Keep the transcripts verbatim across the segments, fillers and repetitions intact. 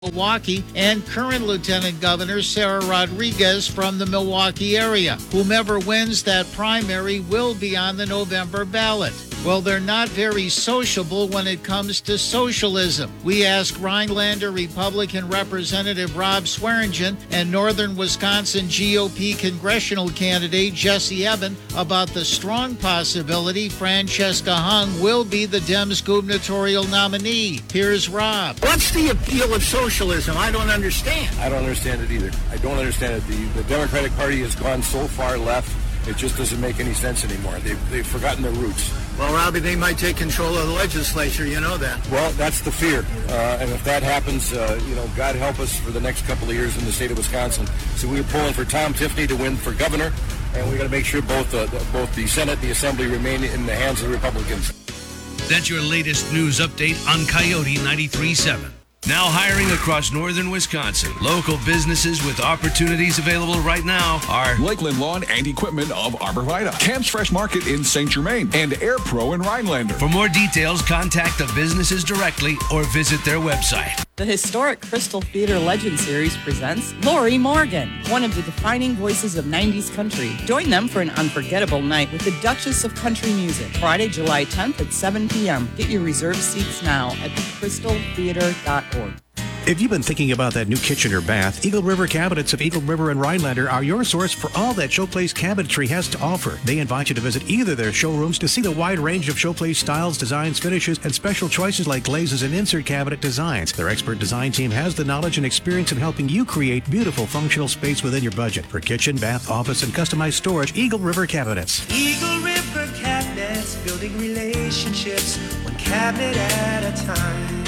Milwaukee, and current Lieutenant Governor Sarah Rodriguez from the Milwaukee area. Whomever wins that primary will be on the November ballot. Well, they're not very sociable when it comes to socialism. We asked Rhinelander Republican Representative Rob Swearingen and Northern Wisconsin G O P congressional candidate Jesse Eben about the strong possibility Francesca Hung will be the Dems gubernatorial nominee. Here's Rob. What's the appeal of socialism? I don't understand. I don't understand it either. I don't understand it. The, the Democratic Party has gone so far left, it just doesn't make any sense anymore. They've, they've forgotten their roots. Well, Robbie, they might take control of the legislature. You know that. Well, that's the fear. Uh, and if that happens, uh, you know, God help us for the next couple of years in the state of Wisconsin. So we're pulling for Tom Tiffany to win for governor, and we got to make sure both, uh, the, both the Senate and the Assembly remain in the hands of the Republicans. That's your latest news update on Coyote ninety-three point seven. Now hiring across northern Wisconsin. Local businesses with opportunities available right now are Lakeland Lawn and Equipment of Arborvita, Camp's Fresh Market in Saint Germain, and Air Pro in Rhinelander. For more details, contact the businesses directly or visit their website. The historic Crystal Theater Legend Series presents Lori Morgan, one of the defining voices of nineties country. Join them for an unforgettable night with the Duchess of Country Music, Friday, July tenth at seven p.m. Get your reserved seats now at crystal theater dot org. If you've been thinking about that new kitchen or bath, Eagle River Cabinets of Eagle River and Rhinelander are your source for all that Showplace Cabinetry has to offer. They invite you to visit either their showrooms to see the wide range of Showplace styles, designs, finishes, and special choices like glazes and insert cabinet designs. Their expert design team has the knowledge and experience in helping you create beautiful, functional space within your budget. For kitchen, bath, office, and customized storage, Eagle River Cabinets. Eagle River Cabinets, building relationships, one cabinet at a time.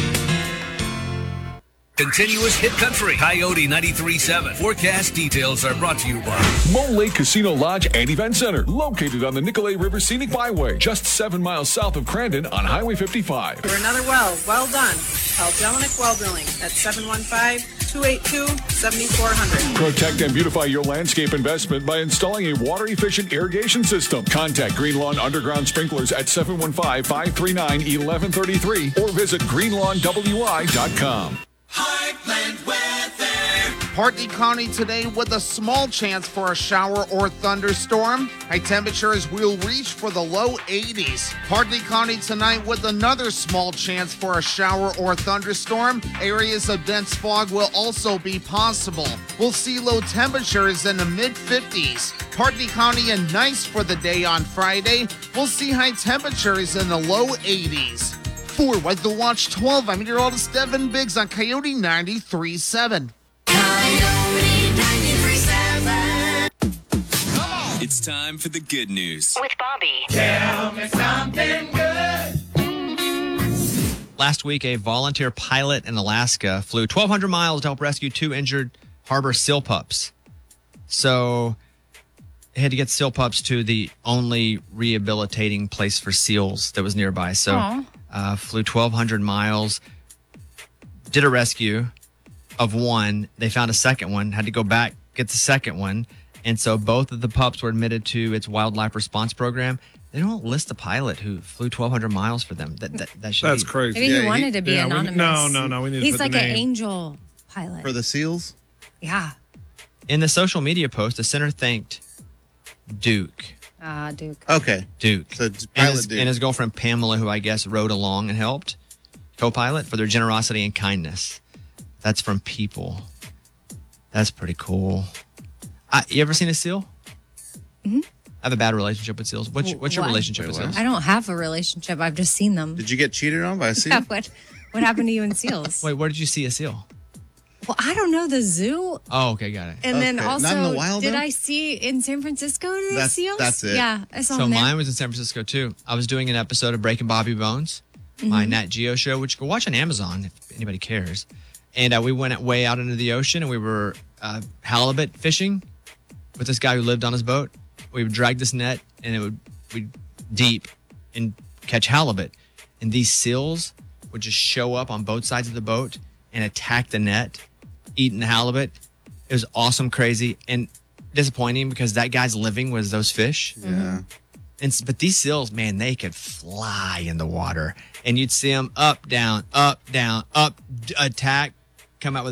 Continuous hit country. Coyote ninety-three point seven. Forecast details are brought to you by Mole Lake Casino Lodge and Event Center, located on the Nicolet River Scenic Byway, just seven miles south of Crandon on Highway fifty-five. For another well, well done. Call Jelinek Well Drilling at seven one five, two eight two, seven four zero zero. Protect and beautify your landscape investment by installing a water-efficient irrigation system. Contact Green Lawn Underground Sprinklers at seven one five, five three nine, one one three three or visit green lawn w i dot com. Heartland weather. Partly cloudy today with a small chance for a shower or thunderstorm. High temperatures will reach for the low eighties. Partly cloudy tonight with another small chance for a shower or thunderstorm. Areas of dense fog will also be possible. We'll see low temperatures in the mid fifties. Partly cloudy and nice for the day on Friday. We'll see high temperatures in the low eighties. For Weather Watch twelve, I'm meteorologist Devin Biggs on Coyote ninety-three point seven. Coyote ninety-three point seven. It's time for the good news with Bobby. Tell me something good. Last week, a volunteer pilot in Alaska flew twelve hundred miles to help rescue two injured harbor seal pups. So they had to get seal pups to the only rehabilitating place for seals that was nearby. So Aww. Uh, flew twelve hundred miles, did a rescue of one. They found a second one, had to go back, get the second one. And so both of the pups were admitted to its wildlife response program. They don't list the pilot who flew twelve hundred miles for them. That, that, that should That's be. crazy. Maybe yeah, he wanted he, to be yeah, anonymous. We, no, no, no. We need He's to put like the an name. angel pilot. For the seals? Yeah. In the social media post, the center thanked Duke. Ah, uh, Duke. Okay. Duke. So it's and, pilot his, Duke. and his girlfriend Pamela, who I guess rode along and helped, co-pilot, for their generosity and kindness. That's from People. That's pretty cool. I, you ever seen a seal? Mm-hmm. I have a bad relationship with seals. What's, what's your What? relationship Wait, with what? seals? I don't have a relationship. I've just seen them. Did you get cheated on by a seal? Yeah, what, what happened to you in seals? Wait, where did you see a seal? Well, I don't know, the zoo. Oh, okay, got it. And then Okay. also, Not in the wild, did though? I see in San Francisco the That's- seals? that's it. Yeah, I saw So them there. mine was in San Francisco too. I was doing an episode of Breaking Bobby Bones, my Mhm. Nat Geo show, which you can watch on Amazon if anybody cares. And uh, we went way out into the ocean and we were uh, halibut fishing with this guy who lived on his boat. We would drag this net and it would we'd deep and catch halibut. And these seals would just show up on both sides of the boat and attack the net, eating the halibut. It was awesome, crazy, and disappointing because that guy's living was those fish. Yeah. And, s- but these seals, man, they could fly in the water. And you'd see them up, down, up, down, up, d- attack, come out with